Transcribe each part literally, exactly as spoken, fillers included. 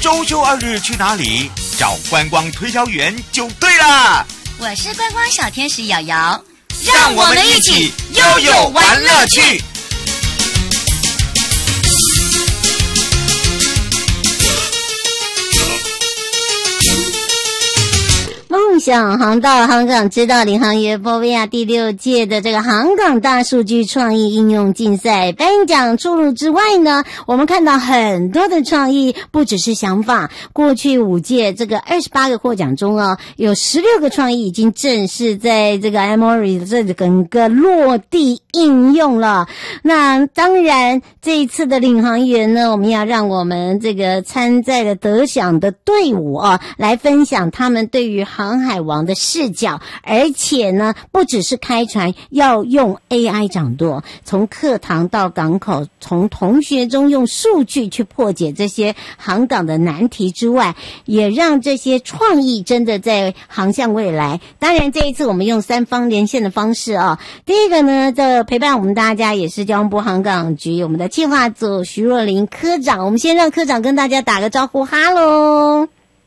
周休二日去哪里？找观光推销员就对了。 我是观光小天使瑶瑶， 让我们一起悠悠玩乐趣。 梦想航道航港之道领航员 F O V 第六届的这个航港大数据创意应用竞赛颁奖出炉之外呢，我们看到很多的创意，不只是想法。过去五届这个二十八个获奖中啊，有十六个创意已经正式在这个 Emory 这整个落地应用了。那当然这一次的领航员呢，我们要让我们这个参赛的得奖的队伍啊，来分享他们对于航海王的视角，而且呢，不只是开船，要用 A I 掌舵，从课堂到港口，从同学中用数据去破解这些航港的难题之外，也让这些创意真的在航向未来。当然这一次我们用三方连线的方式啊，第一个呢，这陪伴我们大家也是交通部航港局我们的企划组徐若琳科长，我们先让科长跟大家打个招呼，哈喽，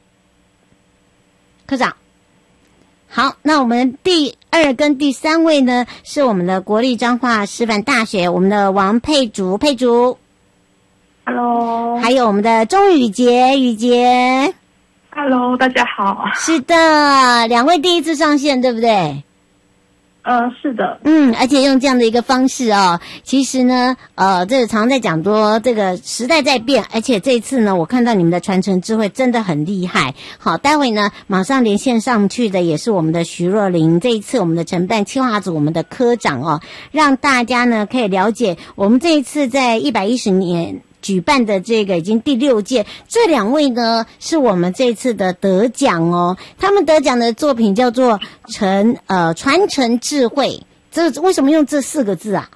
科长。好，那我们第二跟第三位呢，是我们的国立彰化师范大学我们的王佩竹佩竹 ，Hello， 还有我们的钟宇杰宇杰 ，Hello， 大家好。 是的，两位第一次上线，对不对？ 呃，是的， 嗯，而且用这样的一个方式哦，其实呢，呃，这个常常在讲说这个时代在变，而且这一次呢，我看到你们的传承智慧真的很厉害。好，待会呢，马上连线上去的也是我们的徐若琳，这一次我们的承办企划组我们的科长哦，让大家呢可以了解我们这一次在一百一十年举办的这个已经第六届，这两位呢是我们这次的得奖哦。他们得奖的作品叫做承呃传承智慧，这为什么用这四个字啊？